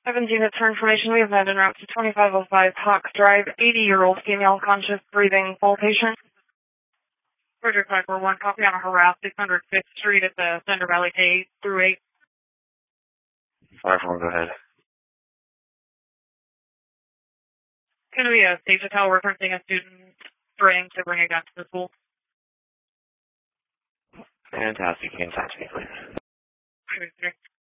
17 units for information. We have met en route to 2505 Hawk Drive, 80-year-old female, conscious, breathing, full patient. Roger, 541, copy on a harass, 605th Street at the Thunder Valley K through 8. 541, go ahead. Going to be a safe to tell referencing a student spraying to bring a gun to the school. Fantastic. You can talk to me, please.